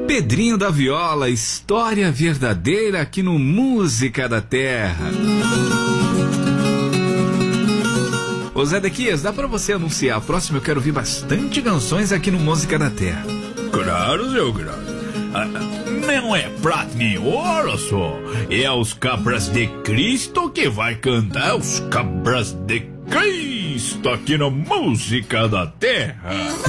Pedrinho da Viola, história verdadeira aqui no Música da Terra. Ô Zé Dequias, dá pra você anunciar a próxima? Eu quero ouvir bastante canções aqui no Música da Terra. Claro, seu grande. Não é prata nem ouro, só. É os Cabras de Cristo que vai cantar os Cabras de Cristo aqui no Música da Terra.